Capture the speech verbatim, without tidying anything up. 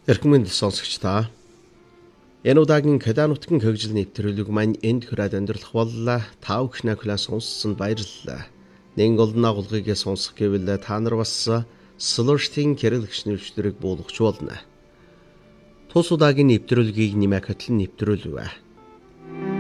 Эрхмэнд сонсогч та. Энэ удаагийн Кеда нутгийн хөгжил нэвтрүүлэг маань энд хүрээд өндөрлөх боллоо. Та бүхнээ хүлээн сонссонд баярлалаа. Нэн голн агуулгыг сонсох гэвэл та нар бас Слуштийн кириллэгч нэвтрүүлэг буулгach болно. Тус удаагийн нэвтрүүлгийг нэмэх хөтлөн нэвтрүүлвэ.